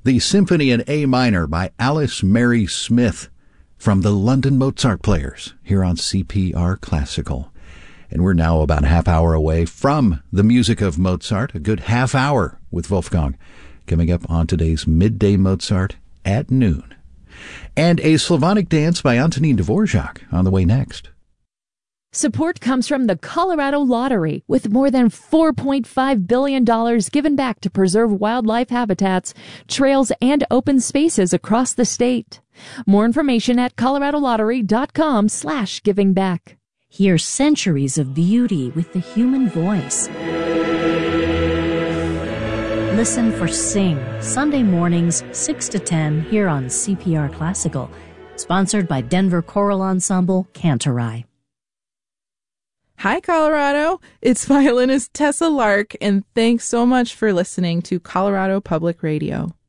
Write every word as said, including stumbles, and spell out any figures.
the Symphony in A minor by Alice Mary Smith from the London Mozart Players here on C P R Classical. And we're now about a half hour away from the music of Mozart, a good half hour with Wolfgang, coming up on today's Midday Mozart at noon. And a Slavonic dance by Antonin Dvorak on the way next. Support comes from the Colorado Lottery, with more than four point five billion dollars given back to preserve wildlife habitats, trails, and open spaces across the state. More information at coloradolottery.com slash giving back. Hear centuries of beauty with the human voice. Listen for Sing, Sunday mornings, six to ten, here on C P R Classical. Sponsored by Denver Choral Ensemble, Cantorai. Hi, Colorado. It's violinist Tessa Lark, and thanks so much for listening to Colorado Public Radio.